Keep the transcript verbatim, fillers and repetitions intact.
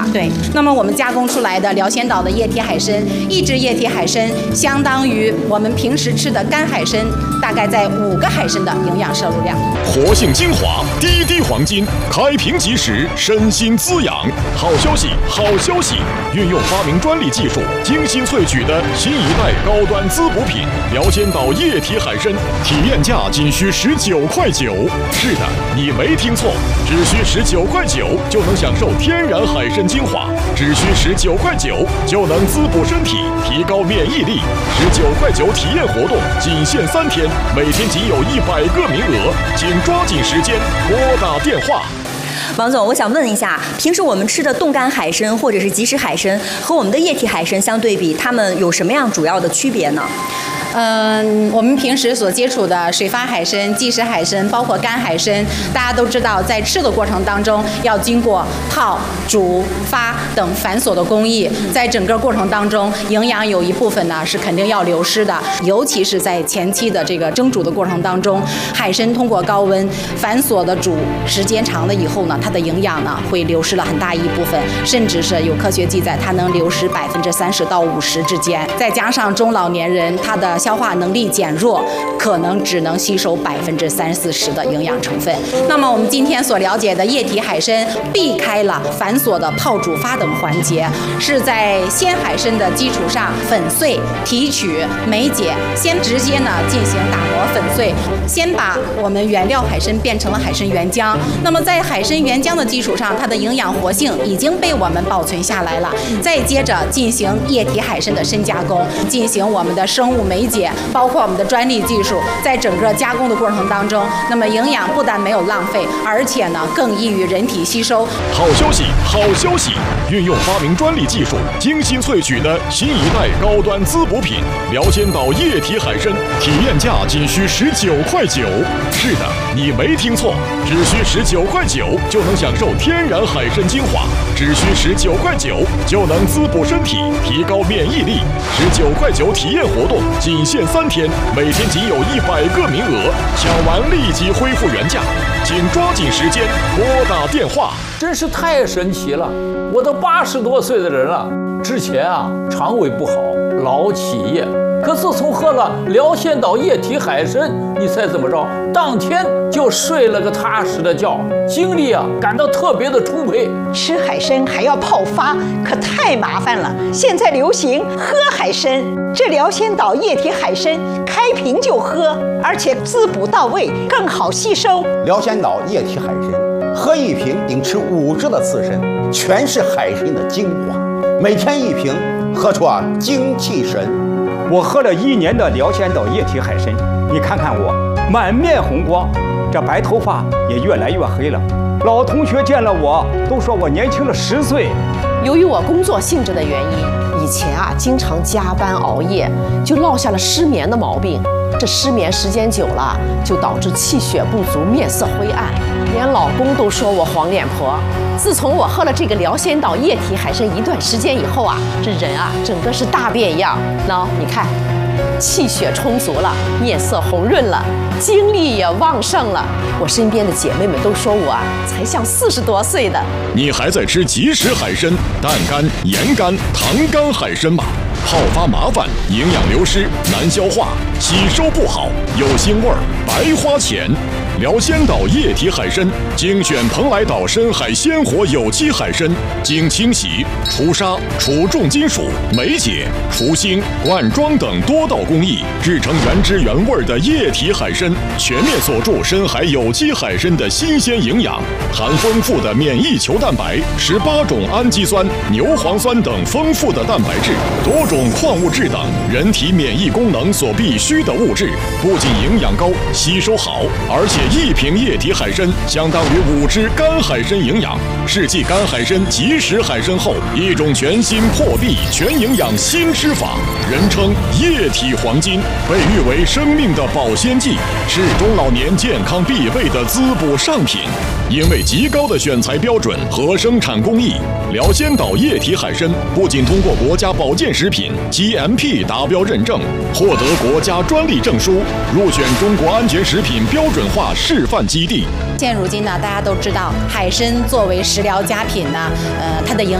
吧？ 对。那么我们加工出来的辽仙岛的液体海参，一只液体海参相当于我们平时吃的干海参大概在五个海参的营养摄入量。 活性精华，滴滴黄金，开瓶即食，身心滋养。好消息，好消息！运用发明专利技术，精心萃取的新一代高端滋补品辽仙岛液体海参，体验价仅需十九块九。是的，你没听错，只需十九块九就能享受天然海参精华，只需十九块九就能滋补身体，提高免疫力。十九块九体验活动仅限三天，每天仅有一百个名额，请抓紧时间拨打电话。 王总，我想问一下，平时我们吃的冻干海参或者是即食海参和我们的液体海参相对比，它们有什么样主要的区别呢？ 嗯，我们平时所接触的水发海参、即食海参，包括干海参，大家都知道，在吃的过程当中要经过泡、煮、发等繁琐的工艺，在整个过程当中，营养有一部分呢是肯定要流失的，尤其是在前期的这个蒸煮的过程当中，海参通过高温繁琐的煮时间长了以后呢，它的营养呢会流失了很大一部分，甚至是有科学记载，它能流失百分之三十到五十之间。再加上中老年人他的消化能力减弱，可能只能吸收百分之三四十的营养成分。那么我们今天所了解的液体海参，避开了繁琐的泡、煮、发等环节，是在鲜海参的基础上粉碎、提取、梅解，先直接呢进行打磨粉碎，先把我们原料海参变成了海参原浆。那么在海参原浆的基础上，它的营养活性已经被我们保存下来了。再接着进行液体海参的深加工，进行我们的生物梅解，包括我们的专利技术，在整个加工的过程当中，那么营养不但没有浪费，而且呢更易于人体吸收。 好消息，好消息！运用发明专利技术，精心萃取的新一代高端滋补品辽仙岛液体海参，体验价仅需十九块九。是的，你没听错，只需十九块九就能享受天然海参精华，只需十九块九就能滋补身体，提高免疫力。十九块九体验活动仅限三天，每天仅有一百个名额，抢完立即恢复原价，请抓紧时间拨打电话。 真是太神奇了！我都八十多岁的人了，之前啊肠胃不好，老起夜。可自从喝了辽仙岛液体海参，你猜怎么着？当天就睡了个踏实的觉，精力啊感到特别的充沛。 吃海参还要泡发，可太麻烦了。现在流行喝海参，这辽仙岛液体海参开瓶就喝，而且滋补到位，更好吸收。 辽仙岛液体海参，喝一瓶顶吃五只的刺参，全是海参的精华，每天一瓶，喝出啊精气神。 我喝了一年的辽仙岛液体海参，你看看我满面红光，这白头发也越来越黑了。老同学见了我都说我年轻了十岁。 由于我工作性质的原因，以前啊经常加班熬夜，就落下了失眠的毛病。这失眠时间久了，就导致气血不足，面色灰暗，连老公都说我黄脸婆。自从我喝了这个辽仙岛液体海参一段时间以后啊，这人啊整个是大变样。喏，你看，气血充足了，面色红润了，精力也旺盛了。我身边的姐妹们都说我啊才像四十多岁的。 你还在吃即食海参、淡干、盐干、糖干海参吗？泡发麻烦，营养流失，难消化，吸收不好，有腥味儿，白花钱。辽仙岛液体海参，精选蓬莱岛深海鲜活有机海参，经清洗、除沙、除重金属、梅解、除腥、灌装等多道工艺，制成原汁原味的液体海参，全面锁住深海有机海参的新鲜营养，含丰富的免疫球蛋白、十八种氨基酸、牛磺酸等丰富的蛋白质，多种矿物质等人体免疫功能所必需的物质，不仅营养高、吸收好，而且一瓶液体海参相当于五只干海参营养，是继干海参、即食海参后一种全新破壁全营养新吃法，人称液体黄金，被誉为生命的保鲜剂，是中老年健康必备的滋补上品。因为极高的选材标准和生产工艺，辽仙岛液体海参不仅通过国家保健食品 G M P 达标认证，获得国家专利证书，入选中国安全食品标准化示范基地。 现如今呢，大家都知道海参作为食疗佳品呢，呃，它的营